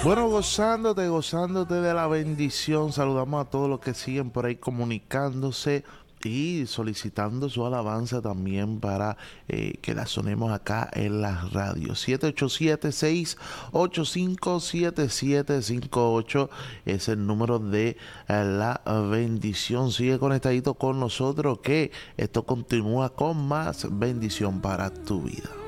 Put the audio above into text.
Bueno, gozándote de la bendición. Saludamos a todos los que siguen por ahí comunicándose y solicitando su alabanza también para que la sonemos acá en la radio. 787-685-7758 es el número de la bendición. Sigue conectadito con nosotros que esto continúa con más bendición para tu vida.